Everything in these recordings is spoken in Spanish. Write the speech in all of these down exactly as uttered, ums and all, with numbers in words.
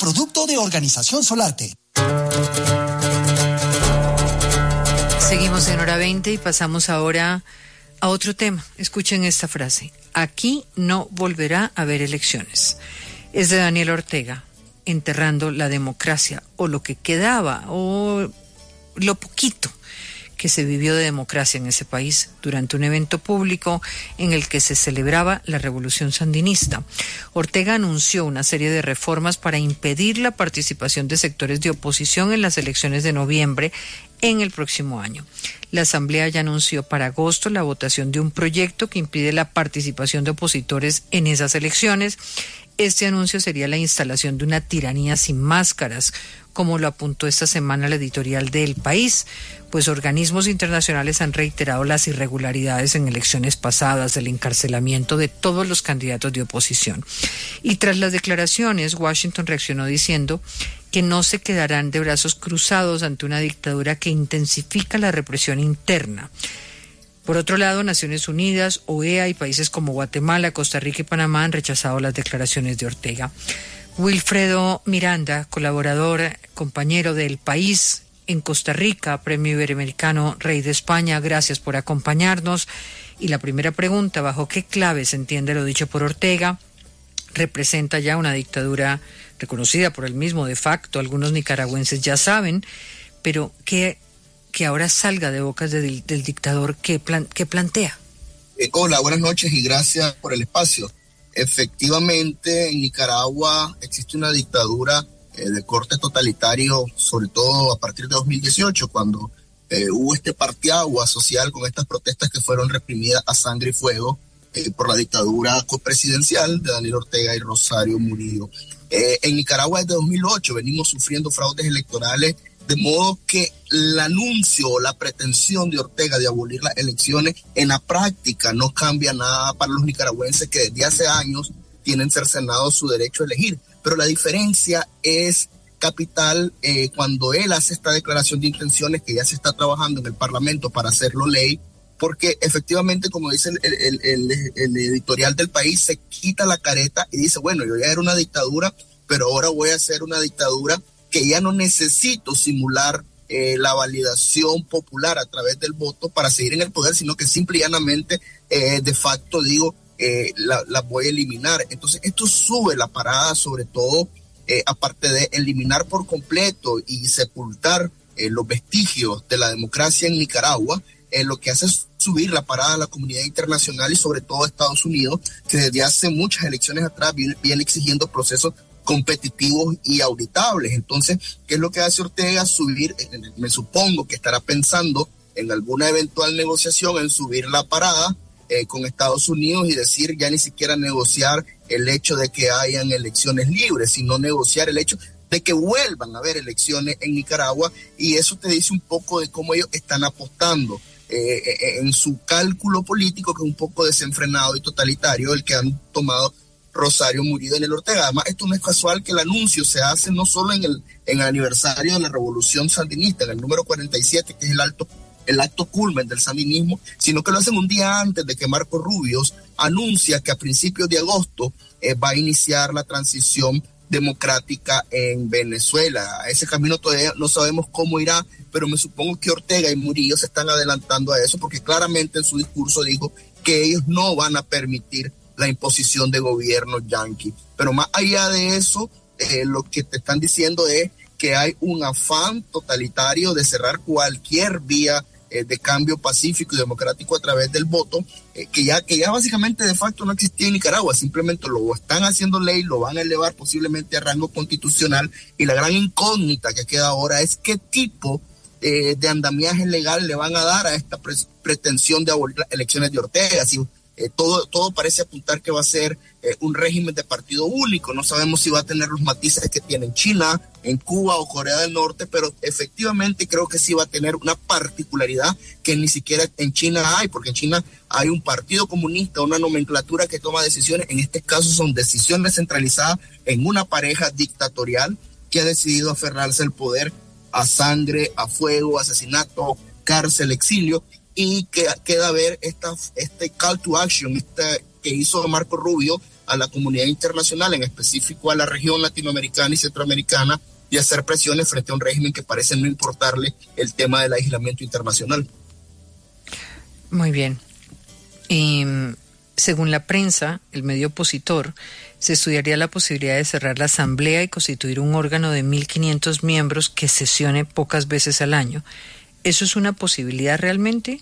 producto de Organización Solarte. Seguimos en Hora veinte y pasamos ahora a otro tema. Escuchen esta frase. Aquí no volverá a haber elecciones. Es de Daniel Ortega, enterrando la democracia, o lo que quedaba, o lo poquito que se vivió de democracia en ese país durante un evento público en el que se celebraba la Revolución Sandinista. Ortega anunció una serie de reformas para impedir la participación de sectores de oposición en las elecciones de noviembre en el próximo año. La Asamblea ya anunció para agosto la votación de un proyecto que impide la participación de opositores en esas elecciones. Este anuncio sería la instalación de una tiranía sin máscaras, como lo apuntó esta semana la editorial de El País, pues organismos internacionales han reiterado las irregularidades en elecciones pasadas, del encarcelamiento de todos los candidatos de oposición. Y tras las declaraciones, Washington reaccionó diciendo que no se quedarán de brazos cruzados ante una dictadura que intensifica la represión interna. Por otro lado, Naciones Unidas, O E A y países como Guatemala, Costa Rica y Panamá han rechazado las declaraciones de Ortega. Wilfredo Miranda, colaborador, compañero del País en Costa Rica, Premio Iberoamericano Rey de España, gracias por acompañarnos. Y la primera pregunta, ¿bajo qué clave se entiende lo dicho por Ortega? Representa ya una dictadura reconocida por él mismo de facto, algunos nicaragüenses ya saben, pero ¿qué que ahora salga de bocas de, del dictador que, plan, que plantea? Eh, hola, buenas noches y gracias por el espacio. Efectivamente, en Nicaragua existe una dictadura eh, de corte totalitario, sobre todo a partir de dos mil dieciocho, cuando eh, hubo este parteagua social con estas protestas que fueron reprimidas a sangre y fuego eh, por la dictadura copresidencial de Daniel Ortega y Rosario Murillo. Eh, en Nicaragua desde dos mil ocho venimos sufriendo fraudes electorales, de modo que el anuncio o la pretensión de Ortega de abolir las elecciones en la práctica no cambia nada para los nicaragüenses que desde hace años tienen cercenado su derecho a elegir. Pero la diferencia es capital eh, cuando él hace esta declaración de intenciones que ya se está trabajando en el Parlamento para hacerlo ley, porque efectivamente, como dice el, el, el, el editorial del País, se quita la careta y dice, bueno, yo ya era una dictadura, pero ahora voy a hacer una dictadura que ya no necesito simular eh, la validación popular a través del voto para seguir en el poder, sino que simple y llanamente, eh, de facto, digo, eh, la, la voy a eliminar. Entonces, esto sube la parada, sobre todo, eh, aparte de eliminar por completo y sepultar eh, los vestigios de la democracia en Nicaragua, eh, lo que hace es subir la parada a la comunidad internacional y sobre todo a Estados Unidos, que desde hace muchas elecciones atrás viene, viene exigiendo procesos competitivos y auditables. Entonces, ¿qué es lo que hace Ortega? Subir, me supongo que estará pensando en alguna eventual negociación, en subir la parada eh, con Estados Unidos y decir ya ni siquiera negociar el hecho de que hayan elecciones libres, sino negociar el hecho de que vuelvan a haber elecciones en Nicaragua, y eso te dice un poco de cómo ellos están apostando eh, en su cálculo político, que es un poco desenfrenado y totalitario, el que han tomado Rosario Murillo y Daniel Ortega. Además, esto no es casual que el anuncio se hace no solo en el, en el aniversario de la Revolución Sandinista, en el número cuarenta y siete, que es el, alto, el acto culmen del sandinismo, sino que lo hacen un día antes de que Marco Rubio anuncia que a principios de agosto eh, va a iniciar la transición democrática en Venezuela. Ese camino todavía no sabemos cómo irá, pero me supongo que Ortega y Murillo se están adelantando a eso, porque claramente en su discurso dijo que ellos no van a permitir la imposición de gobierno yanqui. Pero más allá de eso, eh, lo que te están diciendo es que hay un afán totalitario de cerrar cualquier vía eh, de cambio pacífico y democrático a través del voto, eh, que ya que ya básicamente de facto no existía en Nicaragua, simplemente lo están haciendo ley, lo van a elevar posiblemente a rango constitucional, y la gran incógnita que queda ahora es qué tipo eh, de andamiaje legal le van a dar a esta pre- pretensión de abolir las elecciones de Ortega. Si Eh, todo, todo parece apuntar que va a ser eh, un régimen de partido único. No sabemos si va a tener los matices que tiene en China, en Cuba o Corea del Norte, pero efectivamente creo que sí va a tener una particularidad que ni siquiera en China hay, porque en China hay un partido comunista, una nomenclatura que toma decisiones. En este caso son decisiones centralizadas en una pareja dictatorial que ha decidido aferrarse al poder a sangre, a fuego, asesinato, cárcel, exilio. Y que queda ver esta, este call to action este que hizo Marco Rubio a la comunidad internacional, en específico a la región latinoamericana y centroamericana, y hacer presiones frente a un régimen que parece no importarle el tema del aislamiento internacional. Muy bien. Y según la prensa, el medio opositor, se estudiaría la posibilidad de cerrar la asamblea y constituir un órgano de mil quinientos miembros que sesione pocas veces al año. ¿Eso es una posibilidad realmente?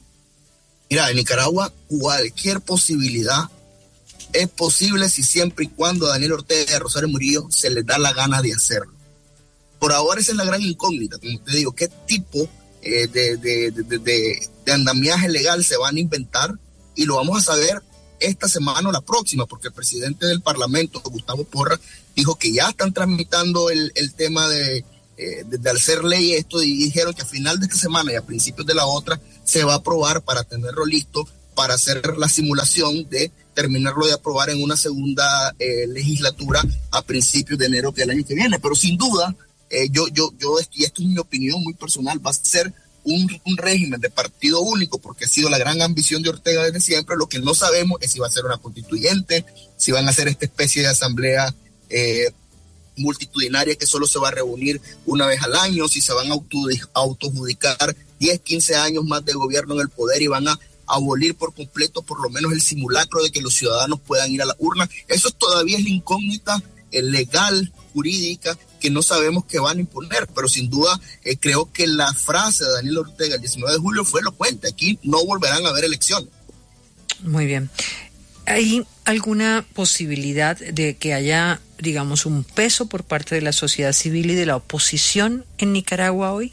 Mira, en Nicaragua cualquier posibilidad es posible si siempre y cuando a Daniel Ortega y a Rosario Murillo se les da la gana de hacerlo. Por ahora esa es la gran incógnita, como te digo, qué tipo eh, de, de, de, de, de andamiaje legal se van a inventar, y lo vamos a saber esta semana o la próxima, porque el presidente del Parlamento, Gustavo Porras, dijo que ya están tramitando el, el tema de, eh, de, de hacer ley esto, y dijeron que a final de esta semana y a principios de la otra se va a aprobar para tenerlo listo para hacer la simulación de terminarlo de aprobar en una segunda eh, legislatura a principios de enero del año que viene. Pero sin duda, eh, yo, yo, yo, y esto es mi opinión muy personal, va a ser Un, un régimen de partido único, porque ha sido la gran ambición de Ortega desde siempre. Lo que no sabemos es si va a ser una constituyente, si van a hacer esta especie de asamblea eh, multitudinaria que solo se va a reunir una vez al año, si se van a autojudicar diez, quince años más de gobierno en el poder y van a abolir por completo por lo menos el simulacro de que los ciudadanos puedan ir a la urna. Eso todavía es la incógnita eh, legal, jurídica, que no sabemos qué van a imponer, pero sin duda eh, creo que la frase de Daniel Ortega el diecinueve de julio fue elocuente: aquí no volverán a haber elecciones. Muy bien. ¿Hay alguna posibilidad de que haya, digamos, un peso por parte de la sociedad civil y de la oposición en Nicaragua hoy?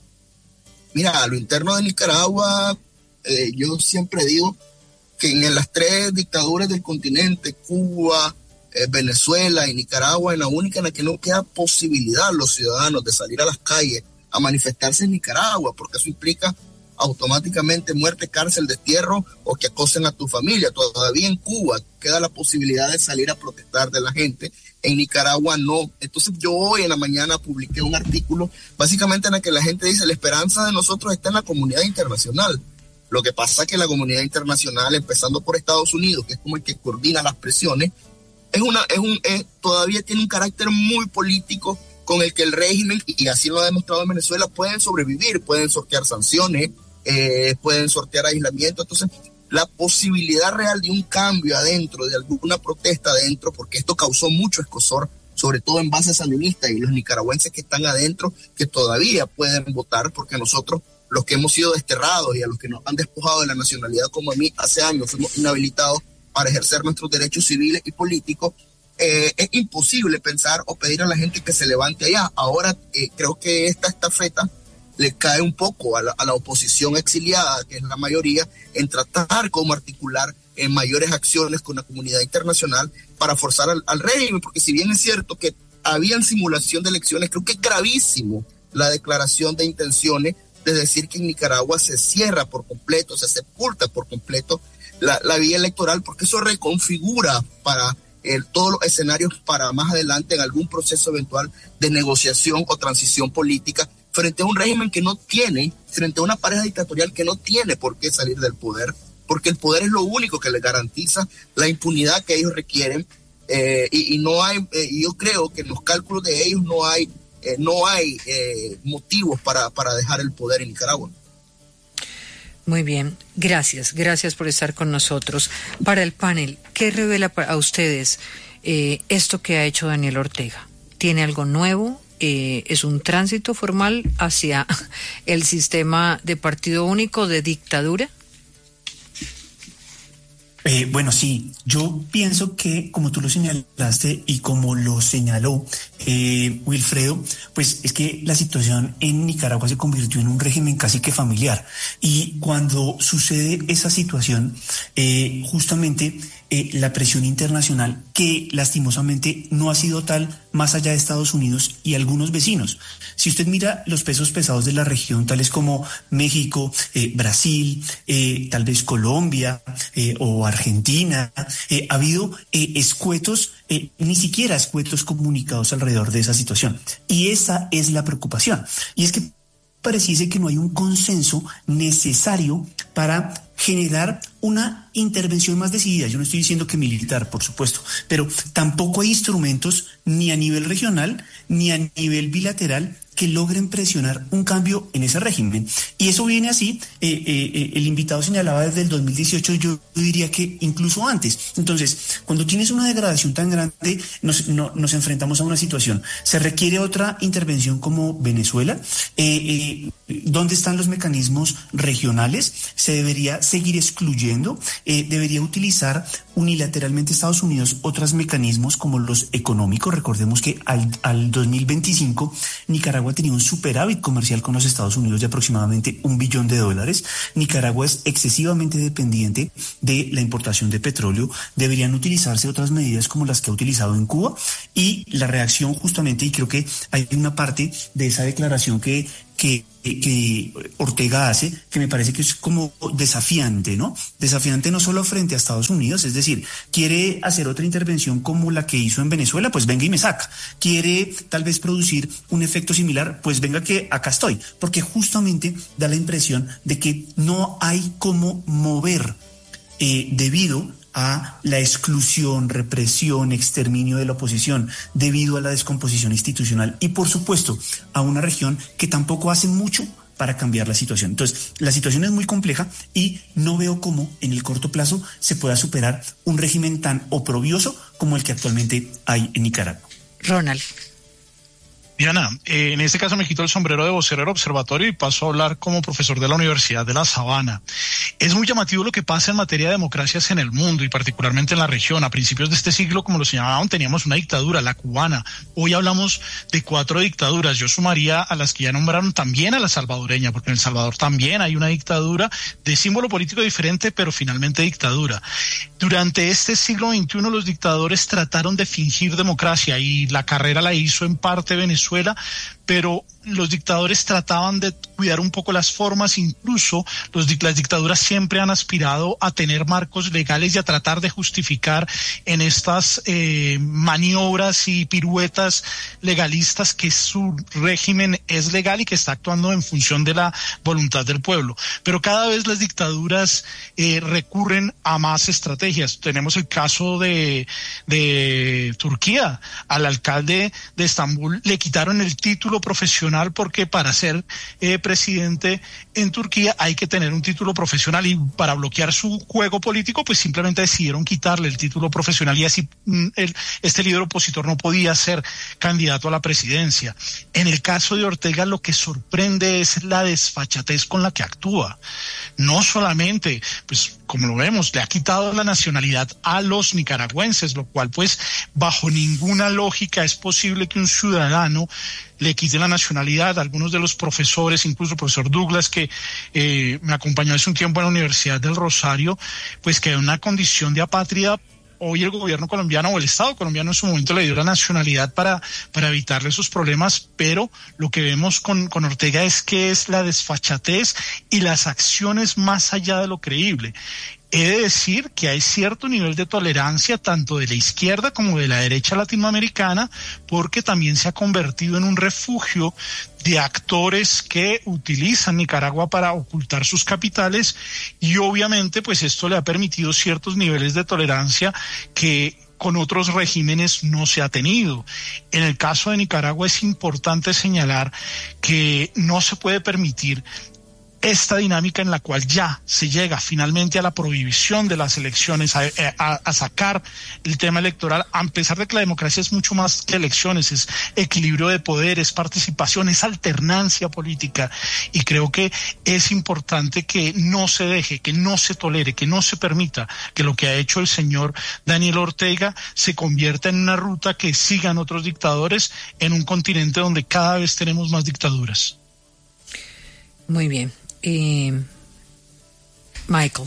Mira, a lo interno de Nicaragua, eh, yo siempre digo que en las tres dictaduras del continente, Cuba, Eh, Venezuela y Nicaragua, en la única en la que no queda posibilidad a los ciudadanos de salir a las calles a manifestarse en Nicaragua, porque eso implica automáticamente muerte, cárcel, destierro o que acosen a tu familia. Todavía en Cuba queda la posibilidad de salir a protestar de la gente, en Nicaragua no. Entonces yo hoy en la mañana publiqué un artículo básicamente en el que la gente dice: la esperanza de nosotros está en la comunidad internacional. Lo que pasa es que la comunidad internacional, empezando por Estados Unidos, que es como el que coordina las presiones, Es una, es un, es, todavía tiene un carácter muy político con el que el régimen, y así lo ha demostrado en Venezuela, pueden sobrevivir, pueden sortear sanciones, eh, pueden sortear aislamiento. Entonces, la posibilidad real de un cambio adentro, de alguna protesta adentro, porque esto causó mucho escozor, sobre todo en base sandinista y los nicaragüenses que están adentro, que todavía pueden votar, porque nosotros, los que hemos sido desterrados y a los que nos han despojado de la nacionalidad, como a mí hace años, fuimos inhabilitados para ejercer nuestros derechos civiles y políticos, eh, es imposible pensar o pedir a la gente que se levante allá. Ahora eh, creo que esta estafeta le cae un poco a la, a la oposición exiliada, que es la mayoría, en tratar cómo articular en mayores acciones con la comunidad internacional para forzar al, al régimen, porque si bien es cierto que habían simulación de elecciones, creo que es gravísimo la declaración de intenciones de decir que en Nicaragua se cierra por completo, se sepulta por completo La, la vía electoral, porque eso reconfigura para eh, todos los escenarios para más adelante en algún proceso eventual de negociación o transición política frente a un régimen que no tiene, frente a una pareja dictatorial que no tiene por qué salir del poder, porque el poder es lo único que les garantiza la impunidad que ellos requieren, eh, y, y no hay, eh, yo creo que en los cálculos de ellos no hay, eh, no hay eh, motivos para, para dejar el poder en Nicaragua. Muy bien, gracias, gracias por estar con nosotros. Para el panel, ¿qué revela a ustedes eh, esto que ha hecho Daniel Ortega? ¿Tiene algo nuevo? Eh, ¿Es un tránsito formal hacia el sistema de partido único de dictadura? Eh, bueno, sí, yo pienso que, como tú lo señalaste y como lo señaló eh, Wilfredo, pues es que la situación en Nicaragua se convirtió en un régimen casi que familiar. Y cuando sucede esa situación, eh, justamente eh, la presión internacional, que lastimosamente no ha sido tal más allá de Estados Unidos y algunos vecinos. Si usted mira los pesos pesados de la región, tales como México, eh, Brasil, eh, tal vez Colombia eh, o Argentina, eh, ha habido eh, escuetos, eh, ni siquiera escuetos comunicados alrededor de esa situación. Y esa es la preocupación. Y es que pareciese que no hay un consenso necesario para generar una intervención más decidida. Yo no estoy diciendo que militar, por supuesto, pero tampoco hay instrumentos ni a nivel regional ni a nivel bilateral que logren presionar un cambio en ese régimen. Y eso viene así, eh, eh, el invitado señalaba desde el dos mil dieciocho, yo diría que incluso antes. Entonces, cuando tienes una degradación tan grande, nos, no, nos enfrentamos a una situación. Se requiere otra intervención como Venezuela. Eh, eh, ¿Dónde están los mecanismos regionales? Se debería seguir excluyendo, eh, debería utilizar unilateralmente Estados Unidos otros mecanismos como los económicos. Recordemos que al, al dos mil veinticinco Nicaragua tenía un superávit comercial con los Estados Unidos de aproximadamente un billón de dólares. Nicaragua es excesivamente dependiente de la importación de petróleo. Deberían utilizarse otras medidas como las que ha utilizado en Cuba, y la reacción justamente, y creo que hay una parte de esa declaración que que, que Ortega hace, que me parece que es como desafiante, ¿no? Desafiante no solo frente a Estados Unidos, es decir, quiere hacer otra intervención como la que hizo en Venezuela, pues venga y me saca. Quiere tal vez producir un efecto similar, pues venga que acá estoy, porque justamente da la impresión de que no hay cómo mover eh, debido a la exclusión, represión, exterminio de la oposición, debido a la descomposición institucional y, por supuesto, a una región que tampoco hace mucho para cambiar la situación. Entonces, la situación es muy compleja y no veo cómo en el corto plazo se pueda superar un régimen tan oprobioso como el que actualmente hay en Nicaragua. Ronald. Diana, eh, en este caso me quito el sombrero de vocero del observatorio y paso a hablar como profesor de la Universidad de La Sabana. Es muy llamativo lo que pasa en materia de democracias en el mundo y particularmente en la región. A principios de este siglo, como lo señalaban, teníamos una dictadura, la cubana. Hoy hablamos de cuatro dictaduras. Yo sumaría a las que ya nombraron también a la salvadoreña, porque en El Salvador también hay una dictadura de símbolo político diferente, pero finalmente dictadura. Durante este siglo veintiuno los dictadores trataron de fingir democracia y la carrera la hizo en parte Venezuela. Venezuela, pero los dictadores trataban de cuidar un poco las formas, incluso los, las dictaduras siempre han aspirado a tener marcos legales y a tratar de justificar en estas eh, maniobras y piruetas legalistas que su régimen es legal y que está actuando en función de la voluntad del pueblo. Pero cada vez las dictaduras eh, recurren a más estrategias. Tenemos el caso de, de Turquía. Al alcalde de Estambul le quitaron el título profesional porque para ser eh, presidente en Turquía hay que tener un título profesional, y para bloquear su juego político pues simplemente decidieron quitarle el título profesional, y así mm, el, este líder opositor no podía ser candidato a la presidencia. En el caso de Ortega lo que sorprende es la desfachatez con la que actúa. No solamente, pues como lo vemos, le ha quitado la nacionalidad a los nicaragüenses, lo cual pues bajo ninguna lógica es posible que un ciudadano le quite la nacionalidad. Algunos de los profesores, incluso el profesor Douglas, que eh, me acompañó hace un tiempo en la Universidad del Rosario, pues que en una condición de apátrida, hoy el gobierno colombiano o el Estado colombiano en su momento le dio la nacionalidad para, para evitarle esos problemas, pero lo que vemos con, con Ortega es que es la desfachatez y las acciones más allá de lo creíble. He de decir que hay cierto nivel de tolerancia tanto de la izquierda como de la derecha latinoamericana, porque también se ha convertido en un refugio de actores que utilizan Nicaragua para ocultar sus capitales, y obviamente pues esto le ha permitido ciertos niveles de tolerancia que con otros regímenes no se ha tenido. En el caso de Nicaragua es importante señalar que no se puede permitir esta dinámica en la cual ya se llega finalmente a la prohibición de las elecciones, a, a, a sacar el tema electoral, a pesar de que la democracia es mucho más que elecciones, es equilibrio de poder, es participación, es alternancia política, y creo que es importante que no se deje, que no se tolere, que no se permita que lo que ha hecho el señor Daniel Ortega se convierta en una ruta que sigan otros dictadores en un continente donde cada vez tenemos más dictaduras. Muy bien. Eh, Michael.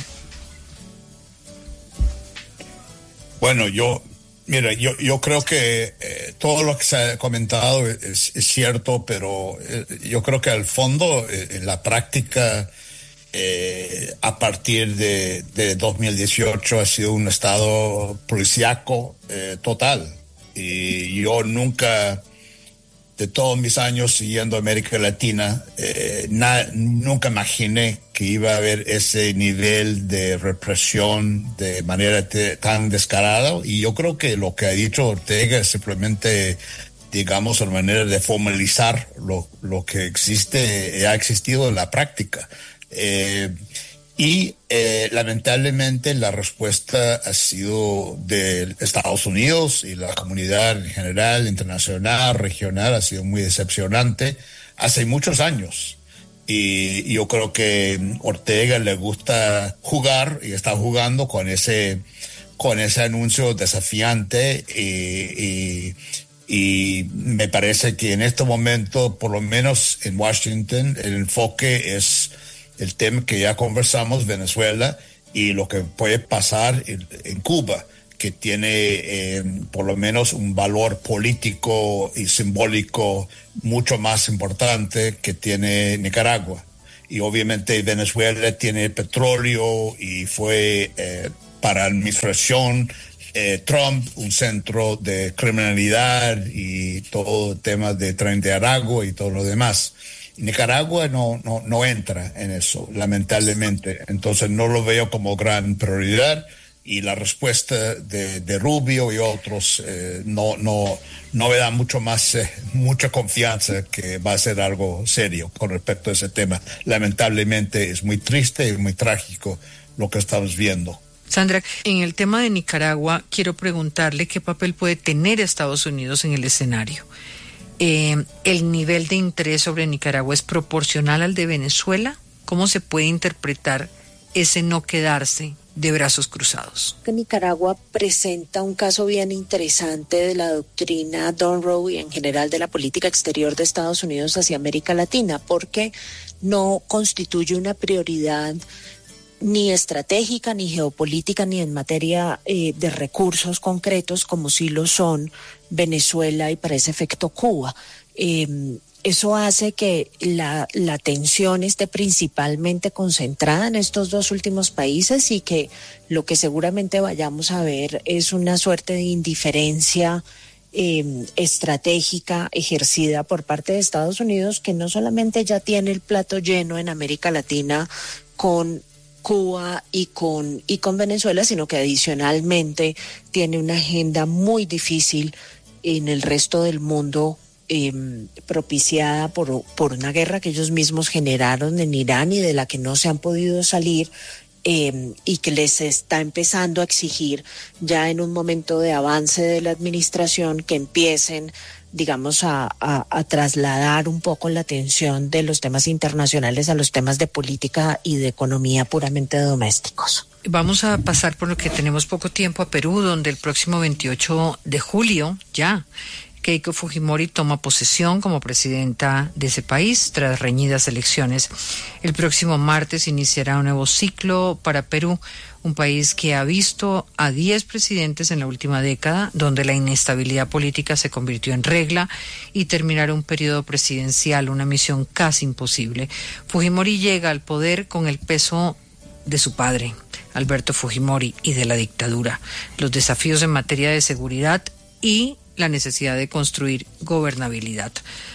Bueno, yo, mira, yo, yo creo que eh, todo lo que se ha comentado es, es cierto, pero eh, yo creo que al fondo, eh, en la práctica, eh, a partir de, de dos mil dieciocho ha sido un estado policíaco eh, total. Y yo nunca de todos mis años siguiendo América Latina, eh, na, nunca imaginé que iba a haber ese nivel de represión de manera te, tan descarada. Y yo creo que lo que ha dicho Ortega es simplemente, digamos, una manera de formalizar lo, lo que existe, ha existido en la práctica. Eh, y eh, lamentablemente la respuesta ha sido de Estados Unidos y la comunidad en general, internacional, regional, ha sido muy decepcionante hace muchos años. Y, y yo creo que Ortega le gusta jugar y está jugando con ese, con ese anuncio desafiante y, y Y me parece que en este momento, por lo menos en Washington, el enfoque es el tema que ya conversamos, Venezuela, y lo que puede pasar en, en Cuba, que tiene eh, por lo menos un valor político y simbólico mucho más importante que tiene Nicaragua. Y obviamente Venezuela tiene petróleo y fue eh, para la administración Eh, Trump, un centro de criminalidad y todo el tema de tren de Aragua y todo lo demás. Nicaragua no, no, no entra en eso, lamentablemente. Entonces no lo veo como gran prioridad y la respuesta de, de Rubio y otros eh, no, no, no me da mucho más, eh, mucha confianza que va a ser algo serio con respecto a ese tema. Lamentablemente es muy triste y muy trágico lo que estamos viendo. Sandra, en el tema de Nicaragua, quiero preguntarle qué papel puede tener Estados Unidos en el escenario. Eh, ¿El nivel de interés sobre Nicaragua es proporcional al de Venezuela? ¿Cómo se puede interpretar ese no quedarse de brazos cruzados? Nicaragua presenta un caso bien interesante de la doctrina Monroe y en general de la política exterior de Estados Unidos hacia América Latina, porque no constituye una prioridad ni estratégica, ni geopolítica, ni en materia eh, de recursos concretos, como sí lo son Venezuela y para ese efecto Cuba. Eh, eso hace que la, la atención esté principalmente concentrada en estos dos últimos países y que lo que seguramente vayamos a ver es una suerte de indiferencia eh, estratégica ejercida por parte de Estados Unidos, que no solamente ya tiene el plato lleno en América Latina con Cuba y con, y con Venezuela, sino que adicionalmente tiene una agenda muy difícil en el resto del mundo, eh, propiciada por, por una guerra que ellos mismos generaron en Irán y de la que no se han podido salir, eh, y que les está empezando a exigir ya en un momento de avance de la administración que empiecen, digamos, a, a, a trasladar un poco la atención de los temas internacionales a los temas de política y de economía puramente domésticos. Vamos a pasar por lo que tenemos poco tiempo a Perú, donde el próximo veintiocho de julio ya Keiko Fujimori toma posesión como presidenta de ese país tras reñidas elecciones. El próximo martes iniciará un nuevo ciclo para Perú, un país que ha visto a diez presidentes en la última década, donde la inestabilidad política se convirtió en regla, y terminar un periodo presidencial, una misión casi imposible. Fujimori llega al poder con el peso de su padre, Alberto Fujimori, y de la dictadura, los desafíos en materia de seguridad y la necesidad de construir gobernabilidad.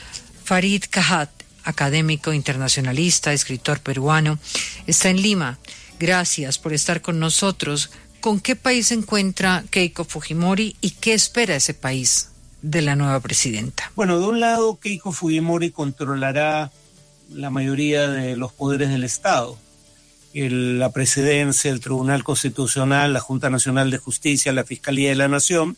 Farid Kahat, académico internacionalista, escritor peruano, está en Lima. Gracias por estar con nosotros. ¿Con qué país se encuentra Keiko Fujimori y qué espera ese país de la nueva presidenta? Bueno, de un lado, Keiko Fujimori controlará la mayoría de los poderes del Estado. El, la presidencia, el Tribunal Constitucional, la Junta Nacional de Justicia, la Fiscalía de la Nación.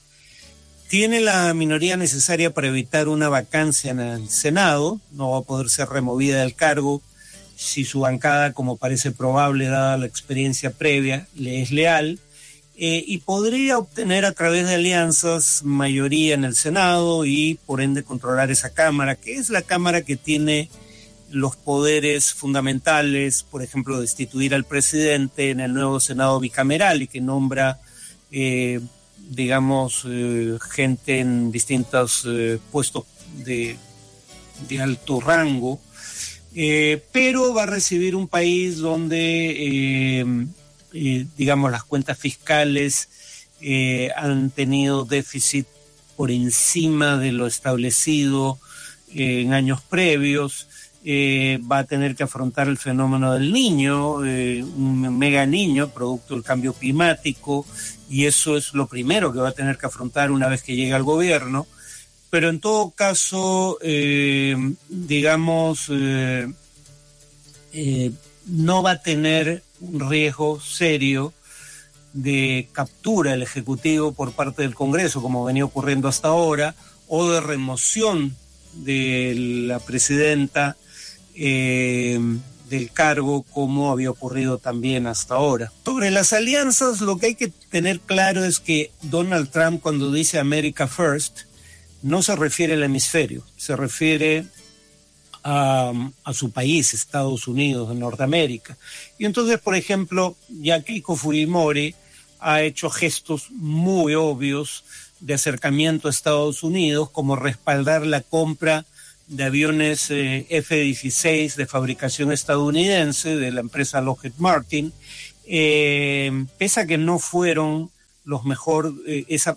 Tiene la minoría necesaria para evitar una vacancia en el Senado, no va a poder ser removida del cargo si su bancada, como parece probable dada la experiencia previa, le es leal, eh, y podría obtener a través de alianzas mayoría en el Senado y por ende controlar esa Cámara, que es la Cámara que tiene los poderes fundamentales, por ejemplo, destituir al presidente en el nuevo Senado bicameral y que nombra eh, digamos, eh, gente en distintos eh, puestos de, de alto rango, eh, pero va a recibir un país donde, eh, eh, digamos, las cuentas fiscales eh, han tenido déficit por encima de lo establecido eh, en años previos. Eh, va a tener que afrontar el fenómeno del niño, eh, un mega niño, producto del cambio climático, y eso es lo primero que va a tener que afrontar una vez que llegue al gobierno. Pero en todo caso, eh, digamos, eh, eh, no va a tener un riesgo serio de captura del Ejecutivo por parte del Congreso, como venía ocurriendo hasta ahora, o de remoción de la presidenta eh, del cargo, como había ocurrido también hasta ahora. Sobre las alianzas, lo que hay que tener claro es que Donald Trump, cuando dice America First, no se refiere al hemisferio, se refiere a, a su país, Estados Unidos de Norteamérica. Y entonces, por ejemplo, ya Keiko Fujimori ha hecho gestos muy obvios de acercamiento a Estados Unidos, como respaldar la compra de aviones eh, F dieciséis de fabricación estadounidense de la empresa Lockheed Martin, eh, pese a que no fueron los mejor, eh, esa,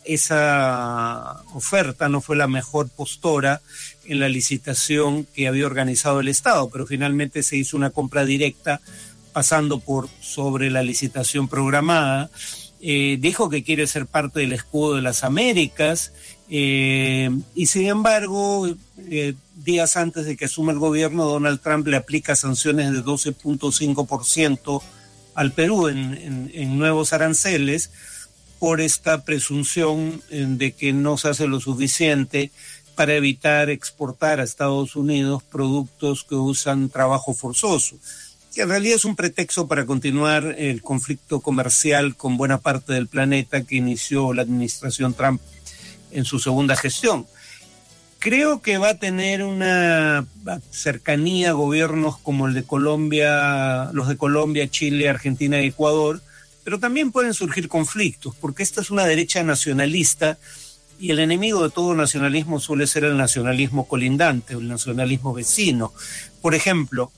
esa oferta no fue la mejor postora en la licitación que había organizado el Estado, pero finalmente se hizo una compra directa pasando por sobre la licitación programada. Eh, dijo que quiere ser parte del escudo de las Américas, eh, y sin embargo, eh, días antes de que asuma el gobierno, Donald Trump le aplica sanciones de doce punto cinco por ciento al Perú en, en, en nuevos aranceles por esta presunción de que no se hace lo suficiente para evitar exportar a Estados Unidos productos que usan trabajo forzoso, que en realidad es un pretexto para continuar el conflicto comercial con buena parte del planeta que inició la administración Trump en su segunda gestión. Creo que va a tener una cercanía a gobiernos como el de Colombia, los de Colombia, Chile, Argentina y Ecuador, pero también pueden surgir conflictos, porque esta es una derecha nacionalista y el enemigo de todo nacionalismo suele ser el nacionalismo colindante o el nacionalismo vecino. Por ejemplo,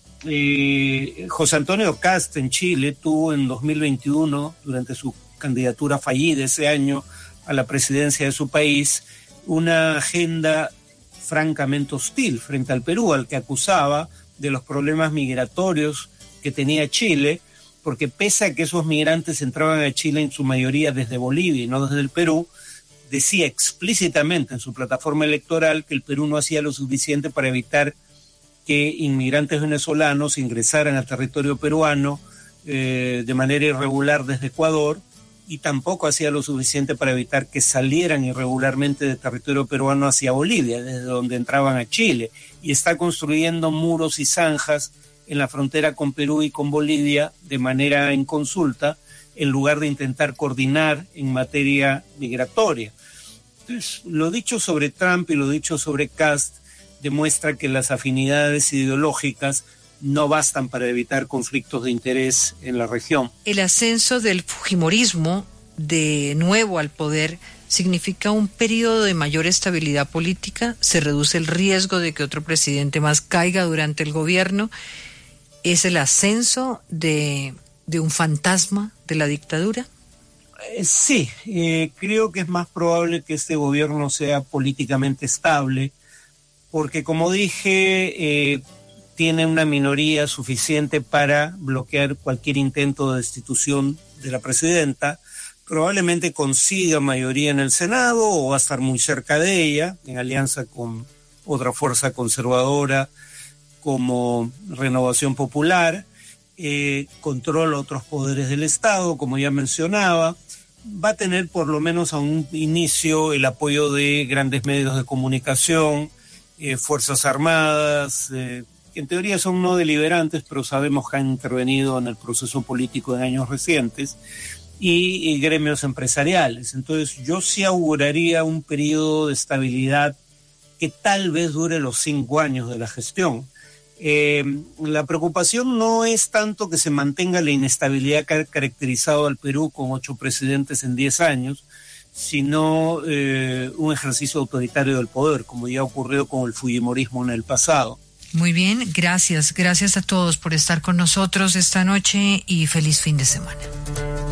eh, José Antonio Kast en Chile tuvo en dos mil veintiuno, durante su candidatura fallida ese año a la presidencia de su país, una agenda francamente hostil frente al Perú, al que acusaba de los problemas migratorios que tenía Chile, porque pese a que esos migrantes entraban a Chile en su mayoría desde Bolivia y no desde el Perú, decía explícitamente en su plataforma electoral que el Perú no hacía lo suficiente para evitar que inmigrantes venezolanos ingresaran al territorio peruano eh, de manera irregular desde Ecuador, y tampoco hacía lo suficiente para evitar que salieran irregularmente del territorio peruano hacia Bolivia, desde donde entraban a Chile, y está construyendo muros y zanjas en la frontera con Perú y con Bolivia de manera inconsulta, en lugar de intentar coordinar en materia migratoria. Entonces, lo dicho sobre Trump y lo dicho sobre Kast demuestra que las afinidades ideológicas no bastan para evitar conflictos de interés en la región. El ascenso del fujimorismo de nuevo al poder significa un periodo de mayor estabilidad política, se reduce el riesgo de que otro presidente más caiga durante el gobierno. ¿Es el ascenso de, de un fantasma de la dictadura? Eh, sí, eh, creo que es más probable que este gobierno sea políticamente estable, porque como dije, eh, tiene una minoría suficiente para bloquear cualquier intento de destitución de la presidenta, probablemente consiga mayoría en el Senado o va a estar muy cerca de ella, en alianza con otra fuerza conservadora como Renovación Popular, eh, controla otros poderes del Estado, como ya mencionaba, va a tener por lo menos a un inicio el apoyo de grandes medios de comunicación, eh, Fuerzas Armadas, eh, que en teoría son no deliberantes, pero sabemos que han intervenido en el proceso político en años recientes, y, y gremios empresariales. Entonces yo sí auguraría un periodo de estabilidad que tal vez dure los cinco años de la gestión. Eh, la preocupación no es tanto que se mantenga la inestabilidad que ha caracterizado al Perú con ocho presidentes en diez años, sino eh, un ejercicio autoritario del poder, como ya ha ocurrido con el fujimorismo en el pasado. Muy bien, gracias. Gracias a todos por estar con nosotros esta noche y feliz fin de semana.